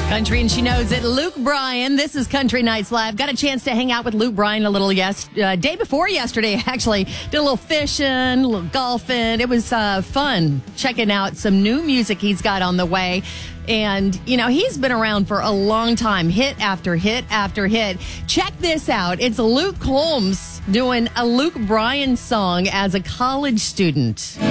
Country and she knows it. Luke Bryan, this is Country Nights Live. Got a chance to hang out with Luke Bryan a little day before yesterday, actually. Did a little fishing, a little golfing. It was fun checking out some new music he's got on the way. And, you know, he's been around for a long time, hit after hit after hit. Check this out. It's Luke Combs doing a Luke Bryan song as a college student.